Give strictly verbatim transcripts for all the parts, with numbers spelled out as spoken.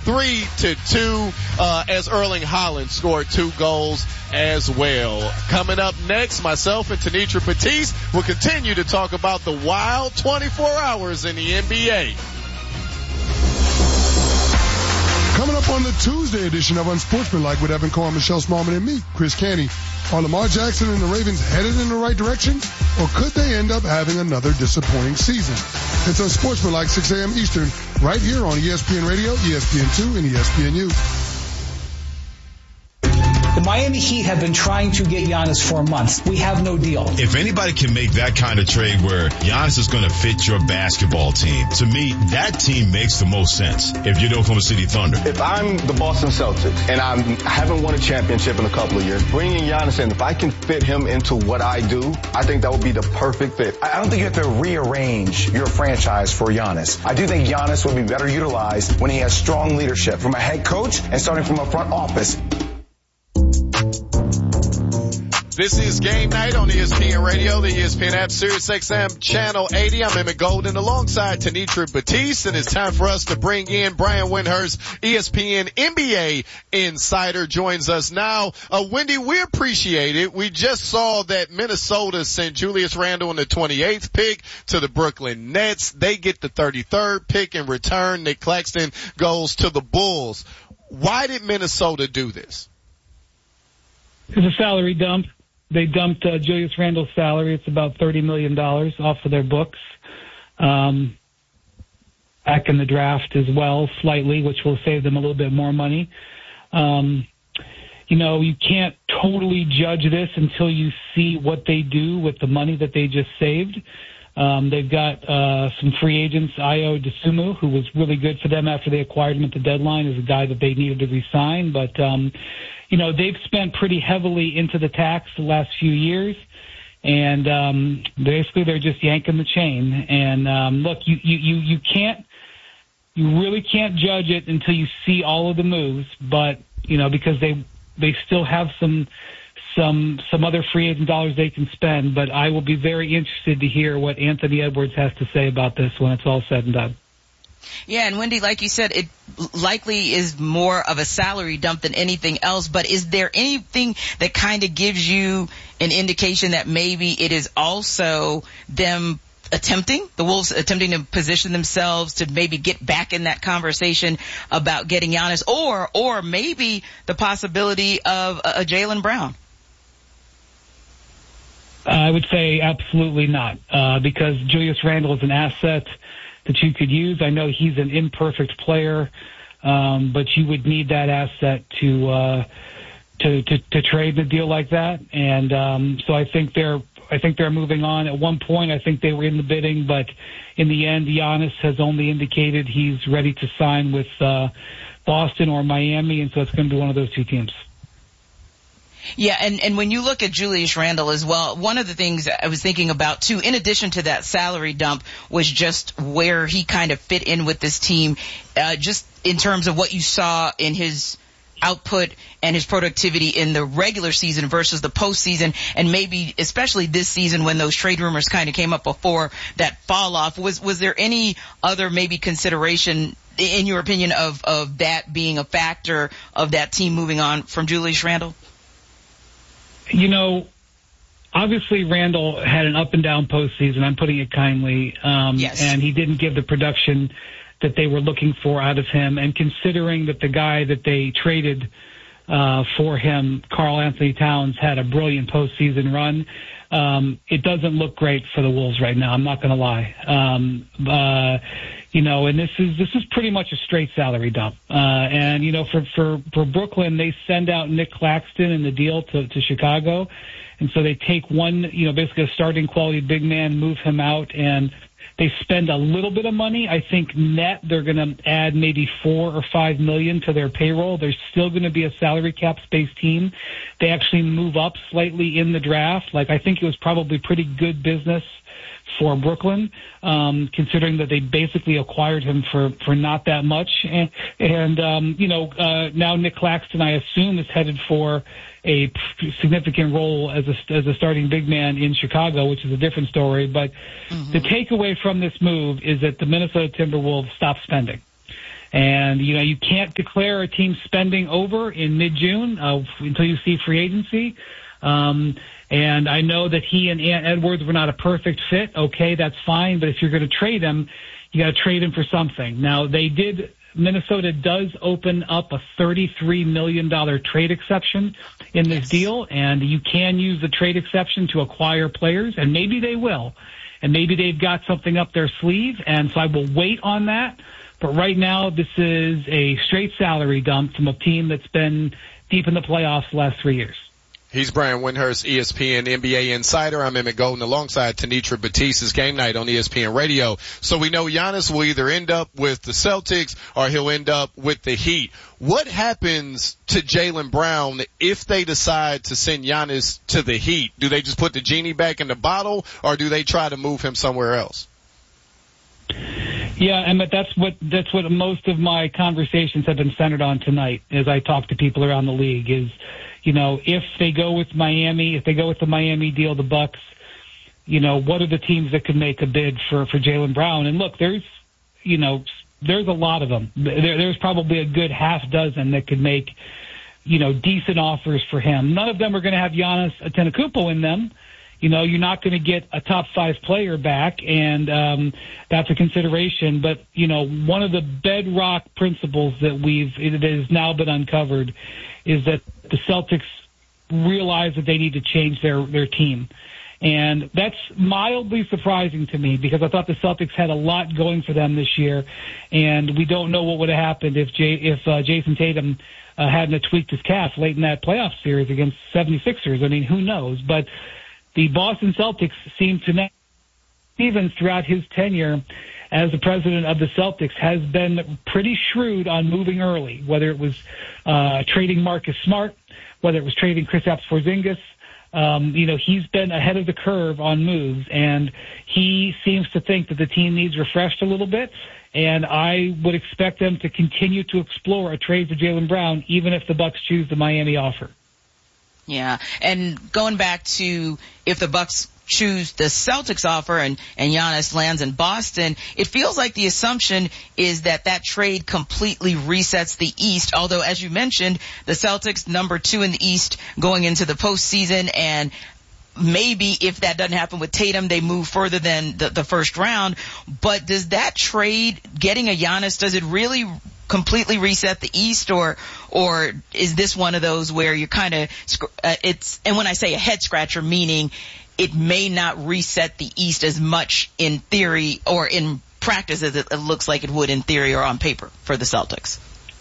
three to two, uh, as Erling Haaland scored two goals as well. Coming up next, myself and Tenitra Batiste will continue to talk about the wild twenty-four hours in the N B A. Coming up on the Tuesday edition of Unsportsmanlike with Evan Carr, Michelle Smallman, and me, Chris Canty. Are Lamar Jackson and the Ravens headed in the right direction, or could they end up having another disappointing season? It's Unsportsmanlike, six a.m. Eastern, right here on E S P N Radio, E S P N two, and E S P N U. The Miami Heat have been trying to get Giannis for months. We have no deal. If anybody can make that kind of trade where Giannis is going to fit your basketball team, to me, that team makes the most sense if you're the Oklahoma City Thunder. If I'm the Boston Celtics and I'm, I haven't won a championship in a couple of years, bringing Giannis in, if I can fit him into what I do, I think that would be the perfect fit. I don't think you have to rearrange your franchise for Giannis. I do think Giannis will be better utilized when he has strong leadership from a head coach and starting from a front office. This is Game Night on E S P N Radio, the E S P N app, Sirius X M Channel eighty. I'm Emmett Golden alongside Tenitra Batiste, and it's time for us to bring in Brian Windhurst, E S P N N B A insider, joins us now. Uh, Wendy, we appreciate it. We just saw that Minnesota sent Julius Randle in the twenty-eighth pick to the Brooklyn Nets. They get the thirty-third pick in return. Nick Claxton goes to the Bulls. Why did Minnesota do this? It's a salary dump. They dumped uh, Julius Randle's salary. It's about thirty million dollars off of their books. Um, back in the draft as well, slightly, which will save them a little bit more money. Um, you know, you can't totally judge this until you see what they do with the money that they just saved. Um, they've got uh, some free agents. Ayo Dosunmu, who was really good for them after they acquired him at the deadline, is a guy that they needed to re-sign. But, um, you know, they've spent pretty heavily into the tax the last few years. And um, basically they're just yanking the chain. And, um, look, you, you, you, you can't, you really can't judge it until you see all of the moves. But, you know, because they they still have some – some some other free agent dollars they can spend, but I will be very interested to hear what Anthony Edwards has to say about this when it's all said and done. Yeah, and Wendy, like you said, it likely is more of a salary dump than anything else, but is there anything that kind of gives you an indication that maybe it is also them attempting, the Wolves attempting to position themselves to maybe get back in that conversation about getting Giannis, or or maybe the possibility of a, a Jaylen Brown? I would say absolutely not, uh, because Julius Randle is an asset that you could use. I know he's an imperfect player, um, but you would need that asset to, uh, to, to, to trade in a deal like that. And, um, so I think they're, I think they're moving on. At one point, I think they were in the bidding, but in the end, Giannis has only indicated he's ready to sign with, uh, Boston or Miami. And so it's going to be one of those two teams. Yeah, and, and when you look at Julius Randle as well, one of the things I was thinking about, too, in addition to that salary dump, was just where he kind of fit in with this team, uh, just in terms of what you saw in his output and his productivity in the regular season versus the postseason, and maybe especially this season when those trade rumors kind of came up before that fall off. Was, was there any other maybe consideration, in your opinion, of, of that being a factor of that team moving on from Julius Randle? You know, obviously Randle had an up and down postseason. I'm putting it kindly. Um, yes. And he didn't give the production that they were looking for out of him. And considering that the guy that they traded uh, for him, Karl Anthony Towns, had a brilliant postseason run, um, it doesn't look great for the Wolves right now. I'm not going to lie. Um, uh, you know, and this is this is pretty much a straight salary dump. Uh, and you know, for for for Brooklyn, they send out Nick Claxton in the deal to to Chicago, and so they take one, you know, basically a starting quality big man, move him out, and they spend a little bit of money. I think net they're going to add maybe four or five million to their payroll. They're still going to be a salary cap space team. They actually move up slightly in the draft. Like, I think it was probably pretty good business for Brooklyn, um, considering that they basically acquired him for, for not that much. And, and um, you know, uh, now Nick Claxton, I assume, is headed for a significant role as a, as a starting big man in Chicago, which is a different story. But mm-hmm. the takeaway from this move is that the Minnesota Timberwolves stopped spending. And, you know, you can't declare a team spending over in mid-June uh, until you see free agency. Um, and I know that he and Ant Edwards were not a perfect fit. Okay, that's fine. But if you're going to trade him, you got to trade him for something. Now, they did – Minnesota does open up a thirty-three million dollars trade exception in this yes. deal, and you can use the trade exception to acquire players, and maybe they will. And maybe they've got something up their sleeve, and so I will wait on that. But right now, this is a straight salary dump from a team that's been deep in the playoffs the last three years. He's Brian Windhorst, E S P N N B A Insider. I'm Emmett Golden alongside Tanitra Batiste. It's Game Night on E S P N Radio. So we know Giannis will either end up with the Celtics or he'll end up with the Heat. What happens to Jaylen Brown if they decide to send Giannis to the Heat? Do they just put the genie back in the bottle, or do they try to move him somewhere else? Yeah, Emmett, that's what that's what most of my conversations have been centered on tonight as I talk to people around the league is, you know, if they go with Miami, if they go with the Miami deal, the Bucks, you know, what are the teams that could make a bid for, for Jaylen Brown? And look, there's, you know, there's a lot of them. There, there's probably a good half dozen that could make, you know, decent offers for him. None of them are going to have Giannis Antetokounmpo in them. You know, you're not going to get a top five player back, and um, that's a consideration. But, you know, one of the bedrock principles that we've, it has now been uncovered is that the Celtics realize that they need to change their, their team. And that's mildly surprising to me because I thought the Celtics had a lot going for them this year, and we don't know what would have happened if Jay, if uh, Jason Tatum uh, hadn't tweaked his calf late in that playoff series against seventy-sixers. I mean, who knows? But the Boston Celtics seem to know, Stevens throughout his tenure as the president of the Celtics has been pretty shrewd on moving early, whether it was uh, trading Marcus Smart, whether it was trading Kristaps Porzingis. Um, you know, he's been ahead of the curve on moves, and he seems to think that the team needs refreshed a little bit, and I would expect them to continue to explore a trade for Jaylen Brown, even if the Bucks choose the Miami offer. Yeah, and going back to if the Bucks choose the Celtics offer and, and Giannis lands in Boston, it feels like the assumption is that that trade completely resets the East, although, as you mentioned, the Celtics number two in the East going into the postseason, and maybe if that doesn't happen with Tatum, they move further than the, the first round. But does that trade, getting a Giannis, does it really completely reset the East, or or is this one of those where you're kind of uh, it's, and when I say a head scratcher, meaning it may not reset the East as much in theory or in practice as it, it looks like it would in theory or on paper for the Celtics?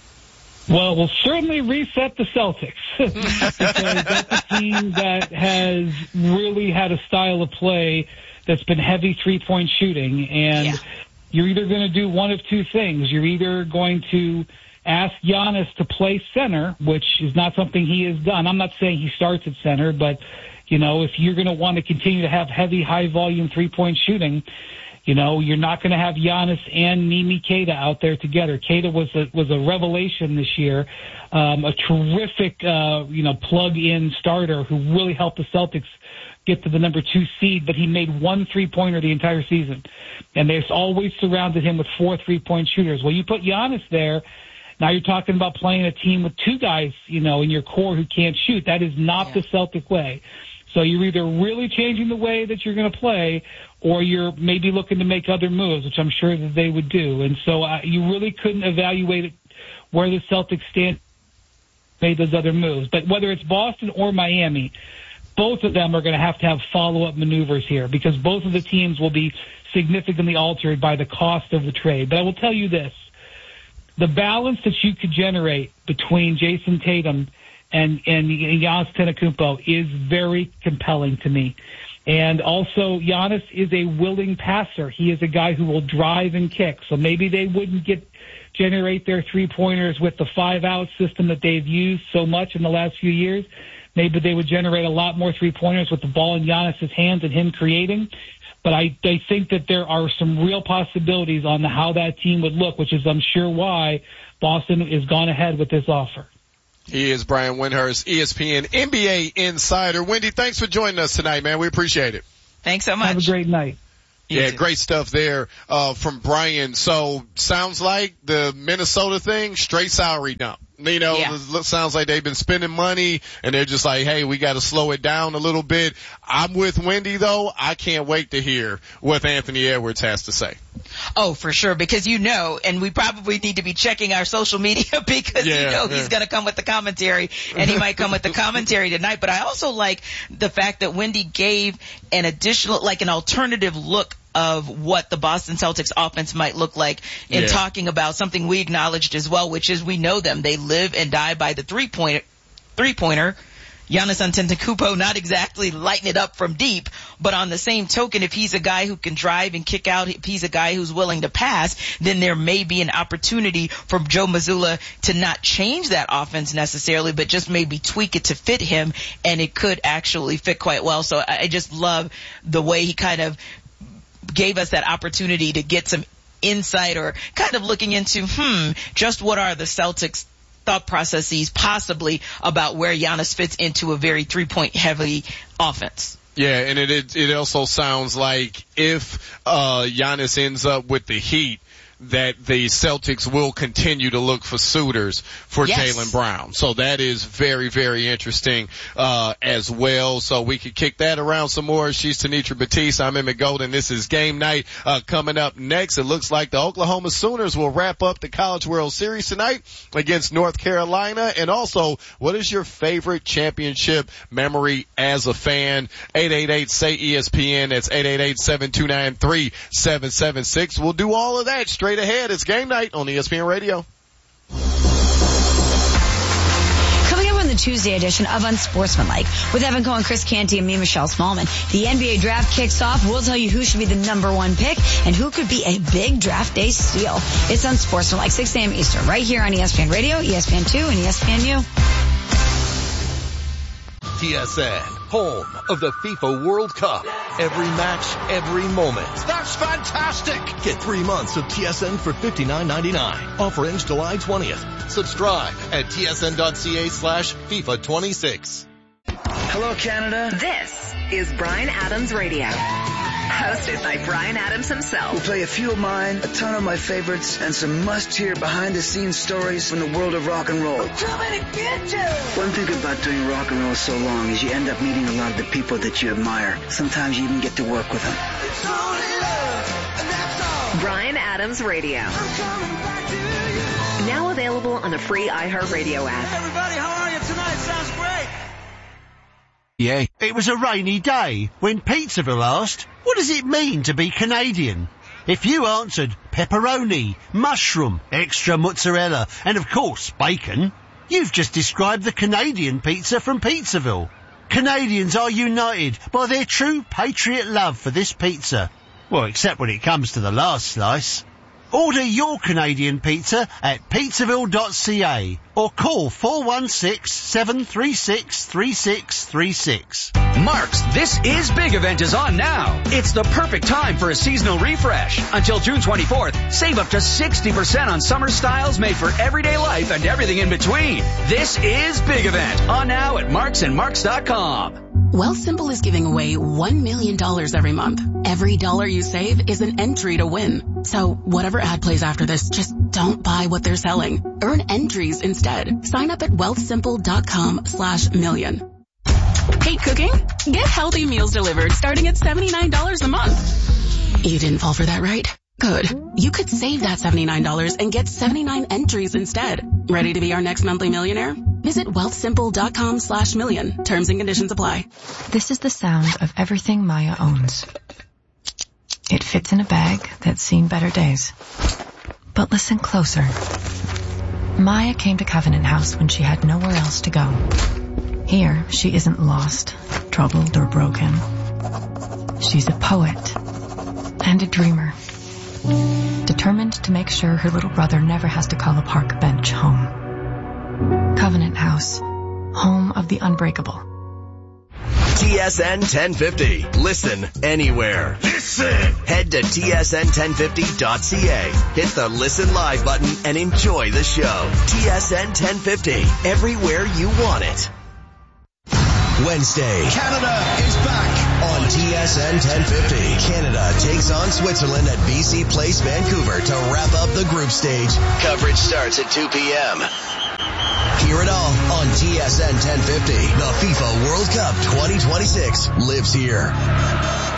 Well, we'll certainly reset the Celtics because that's a team that has really had a style of play that's been heavy three-point shooting, and yeah. You're either going to do one of two things. You're either going to ask Giannis to play center, which is not something he has done. I'm not saying he starts at center, but, you know, if you're going to want to continue to have heavy, high-volume three-point shooting, you know, you're not going to have Giannis and Mimi Keita out there together. Keita was a, was a revelation this year, um, a terrific, uh, you know, plug-in starter who really helped the Celtics get to the number two seed, but he made one three-pointer the entire season. And they've always surrounded him with four three-point shooters. Well, you put Giannis there, now you're talking about playing a team with two guys, you know, in your core who can't shoot. That is not yeah. the Celtic way. So you're either really changing the way that you're going to play, or you're maybe looking to make other moves, which I'm sure that they would do. And so uh, you really couldn't evaluate it where the Celtics stand, made those other moves. But whether it's Boston or Miami, both of them are going to have to have follow-up maneuvers here because both of the teams will be significantly altered by the cost of the trade. But I will tell you this. The balance that you could generate between Jason Tatum and, and Giannis Antetokounmpo is very compelling to me. And also, Giannis is a willing passer. He is a guy who will drive and kick. So maybe they wouldn't get generate their three-pointers with the five-out system that they've used so much in the last few years. Maybe they would generate a lot more three-pointers with the ball in Giannis's hands and him creating. But I, I think that there are some real possibilities on the, how that team would look, which is, I'm sure, why Boston has gone ahead with this offer. He is Brian Windhorst, E S P N N B A Insider. Wendy, thanks for joining us tonight, man. We appreciate it. Thanks so much. Have a great night. You yeah, too. great stuff there uh from Brian. So sounds like the Minnesota thing, straight salary dump. You know, Yeah. it sounds like they've been spending money and they're just like, hey, we got to slow it down a little bit. I'm with Wendy though. I can't wait to hear what Anthony Edwards has to say. Oh, for sure, because you know, and we probably need to be checking our social media because Yeah, you know yeah. he's going to come with the commentary, and he might come with the commentary tonight. But I also like the fact that Wendy gave an additional, like an alternative look of what the Boston Celtics offense might look like in Yeah. talking about something we acknowledged as well, which is we know them. They live and die by the three-pointer. Three-pointer. Giannis Antetokounmpo not exactly lighting it up from deep, but on the same token, if he's a guy who can drive and kick out, if he's a guy who's willing to pass, then there may be an opportunity for Joe Mazzulla to not change that offense necessarily, but just maybe tweak it to fit him, and it could actually fit quite well. So I I just love the way he kind of gave us that opportunity to get some insight or kind of looking into, hmm, just what are the Celtics' thought processes possibly about where Giannis fits into a very three-point heavy offense. Yeah, and it, it it also sounds like if uh Giannis ends up with the Heat, that the Celtics will continue to look for suitors for Yes. Jaylen Brown. So that is very, very interesting uh as well. So we could kick that around some more. She's Tenitra Batiste. I'm Emmett Golden. This is Game Night. Uh coming up next, it looks like the Oklahoma Sooners will wrap up the College World Series tonight against North Carolina. And also, what is your favorite championship memory as a fan? eight eight eight, S A Y, E S P N. That's eight eight eight, seven two nine, three seven seven six. We'll do all of that straight ahead. It's Game Night on E S P N Radio. Coming up on the Tuesday edition of Unsportsmanlike with Evan Cohen, Chris Canty, and me, Michelle Smallman. The N B A draft kicks off. We'll tell you who should be the number one pick and who could be a big draft day steal. It's Unsportsmanlike, six a.m. Eastern, right here on E S P N Radio, E S P N two, and E S P N U. T S N, home of the FIFA World Cup. Every match, every moment. That's fantastic! Get three months of T S N for fifty-nine ninety-nine. Offer ends July twentieth. Subscribe at tsn.ca slash FIFA 26. Hello, Canada. This is Bryan Adams Radio. Hosted by Bryan Adams himself. We'll play a few of mine, a ton of my favorites, and some must-hear behind-the-scenes stories from the world of rock and roll. I'm coming to get you! One thing about doing rock and roll so long is you end up meeting a lot of the people that you admire. Sometimes you even get to work with them. It's only love, and that's all. Bryan Adams Radio. I'm coming back to you. Now available on the free iHeartRadio app. Hey, everybody, how are you tonight? Sounds great. Yeah, it was a rainy day when Pizzaville asked, what does it mean to be Canadian? If you answered pepperoni, mushroom, extra mozzarella, and of course bacon, you've just described the Canadian pizza from Pizzaville. Canadians are united by their true patriot love for this pizza. Well, except when it comes to the last slice. Order your Canadian pizza at pizzaville dot c a or call four one six, seven three six, three six three six. Mark's This Is Big event is on now. It's the perfect time for a seasonal refresh. Until June twenty-fourth, save up to sixty percent on summer styles made for everyday life and everything in between. This is Big event on now at marks and marks dot com. Wealthsimple is giving away one million dollars every month. Every dollar you save is an entry to win. So whatever ad plays after this, just don't buy what they're selling. Earn entries instead. Sign up at wealthsimple dot com slash million. Hate cooking? Get healthy meals delivered starting at seventy-nine dollars a month. You didn't fall for that, right? Good. You could save that seventy-nine dollars and get seventy-nine entries instead. Ready to be our next monthly millionaire? Visit wealthsimple dot com slash million. Terms and conditions apply. This is the sound of everything Maya owns. It fits in a bag that's seen better days. But listen closer. Maya came to Covenant House when she had nowhere else to go. Here, she isn't lost, troubled, or broken. She's a poet and a dreamer, determined to make sure her little brother never has to call a park bench home. Covenant House, home of the unbreakable. T S N ten fifty. Listen anywhere. Listen! Head to T S N ten fifty dot c a. Hit the Listen Live button and enjoy the show. T S N ten fifty. Everywhere you want it. Wednesday. Canada is back on T S N ten fifty. Canada takes on Switzerland at B C Place, Vancouver to wrap up the group stage. Coverage starts at two p.m. Hear it all on T S N ten fifty. The FIFA World Cup twenty twenty-six lives here.